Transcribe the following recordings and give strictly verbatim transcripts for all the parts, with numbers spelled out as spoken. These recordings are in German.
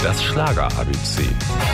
Das Schlager-A B C.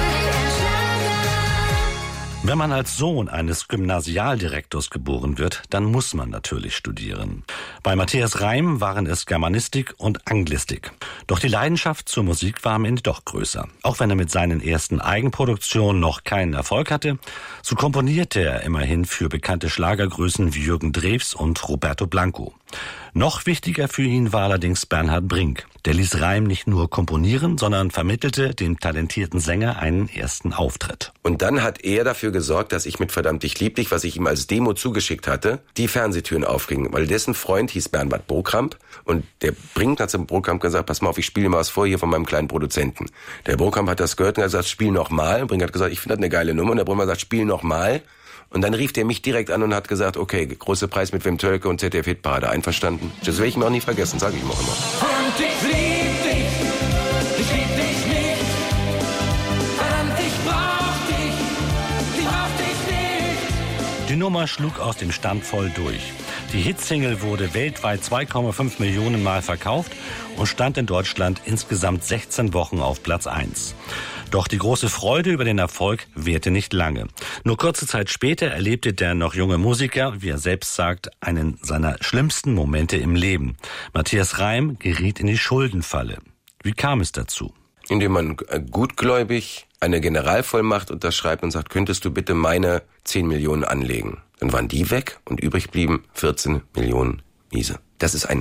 Wenn man als Sohn eines Gymnasialdirektors geboren wird, dann muss man natürlich studieren. Bei Matthias Reim waren es Germanistik und Anglistik. Doch die Leidenschaft zur Musik war am Ende doch größer. Auch wenn er mit seinen ersten Eigenproduktionen noch keinen Erfolg hatte, so komponierte er immerhin für bekannte Schlagergrößen wie Jürgen Drews und Roberto Blanco. Noch wichtiger für ihn war allerdings Bernhard Brink. Der ließ Reim nicht nur komponieren, sondern vermittelte dem talentierten Sänger einen ersten Auftritt. Und dann hat er dafür gesorgt, dass ich mit Verdammt dich lieb dich, was ich ihm als Demo zugeschickt hatte, die Fernsehtüren aufgingen. Weil dessen Freund hieß Bernhard Brokramp und der Brink hat zum Brokramp gesagt, pass mal auf, ich spiele mal was vor hier von meinem kleinen Produzenten. Der Brokramp hat das gehört und hat gesagt, spiel noch mal. Und Brink hat gesagt, ich finde das eine geile Nummer. Und der Brokramp hat gesagt, spiel noch mal. Und dann rief der mich direkt an und hat gesagt, okay, große Preis mit Wim Tölke und Z D F-Hitparade, einverstanden. Das werde ich mir auch nie vergessen, sage ich ihm auch immer. Und ich lieb dich, ich lieb dich nicht. Verdammt, ich brauch dich, ich brauch dich nicht. Die Nummer schlug aus dem Stand voll durch. Die Hitsingle wurde weltweit zwei Komma fünf Millionen Mal verkauft und stand in Deutschland insgesamt sechzehn Wochen auf Platz eins. Doch die große Freude über den Erfolg währte nicht lange. Nur kurze Zeit später erlebte der noch junge Musiker, wie er selbst sagt, einen seiner schlimmsten Momente im Leben. Matthias Reim geriet in die Schuldenfalle. Wie kam es dazu? Indem man gutgläubig eine Generalvollmacht unterschreibt und sagt, könntest du bitte meine zehn Millionen anlegen? Dann waren die weg und übrig blieben vierzehn Millionen Miese. Das ist ein